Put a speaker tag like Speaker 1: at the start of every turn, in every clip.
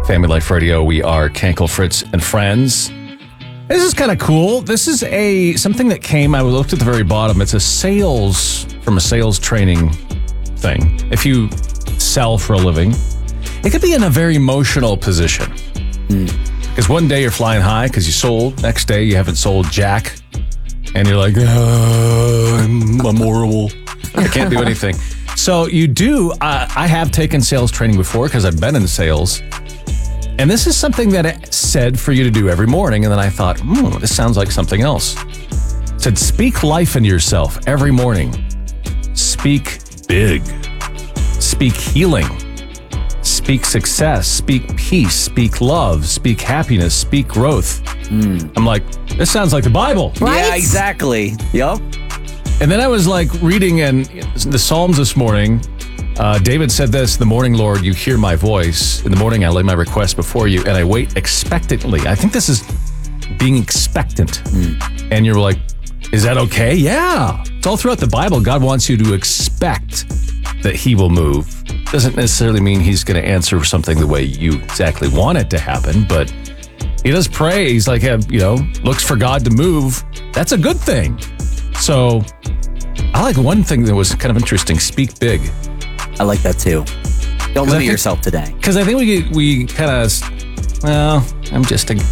Speaker 1: Family Life Radio. We are Cankle, Fritz, and friends. This is kind of cool. This is something that came, I looked at the very bottom. It's from a sales training thing. If you sell for a living, it could be in a very emotional position. Because one day you're flying high because you sold. Next day you haven't sold jack. And you're like, I'm horrible. I can't do anything. So you do. I have taken sales training before because I've been in sales. And this is something that it said for you to do every morning. And then I thought, this sounds like something else. It said, speak life into yourself every morning. Speak big. Speak healing. Speak success. Speak peace. Speak love. Speak happiness. Speak growth. I'm like, this sounds like the Bible.
Speaker 2: Right?
Speaker 3: Yeah, exactly. Yup.
Speaker 1: And then I was like reading in the Psalms this morning. David said this, "The morning, Lord, you hear my voice. In the morning, I lay my request before you, and I wait expectantly." I think this is being expectant. And you're like, is that okay? Yeah. It's all throughout the Bible. God wants you to expect that he will move. Doesn't necessarily mean he's going to answer something the way you exactly want it to happen, but he does pray. He's like, looks for God to move. That's a good thing. So I like one thing that was kind of interesting. Speak big.
Speaker 3: I like that too. Don't limit yourself today.
Speaker 1: Because I think we kind of, I'm just a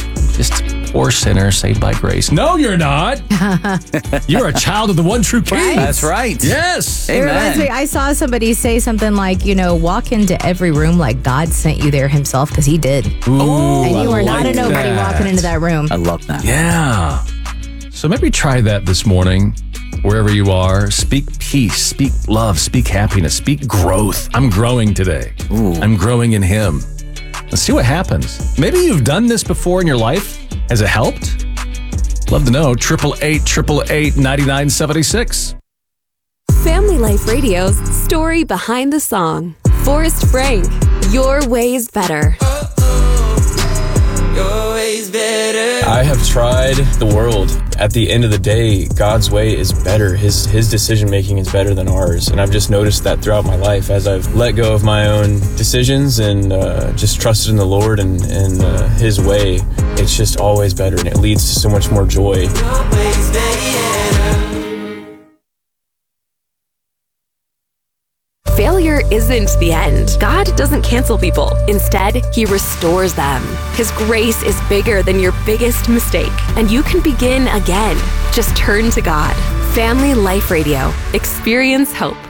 Speaker 1: poor sinner saved by grace. No, you're not. You're a child of the one true King.
Speaker 2: Right?
Speaker 3: That's right.
Speaker 1: Yes.
Speaker 2: It reminds me, I saw somebody say something like, walk into every room like God sent you there himself, because he did.
Speaker 1: Ooh,
Speaker 2: And you are not a nobody
Speaker 1: that.
Speaker 2: walking into that room.
Speaker 3: I love that.
Speaker 1: Yeah. So maybe try that this morning, wherever you are. Speak peace, speak love, speak happiness, speak growth. I'm growing today.
Speaker 3: Ooh.
Speaker 1: I'm growing in him. Let's see what happens. Maybe you've done this before in your life. Has it helped? Love to know. 888-888-9976.
Speaker 4: Family Life Radio's story behind the song. Forrest Frank, Your Way's Better.
Speaker 5: Your way's better.
Speaker 6: I have tried the world. At the end of the day, God's way is better. His decision making is better than ours. And I've just noticed that throughout my life as I've let go of my own decisions and just trusted in the Lord and his way. It's just always better, and it leads to so much more joy.
Speaker 5: Your way's better.
Speaker 4: Failure isn't the end. God doesn't cancel people. Instead, he restores them. His grace is bigger than your biggest mistake, and you can begin again. Just turn to God. Family Life Radio. Experience hope.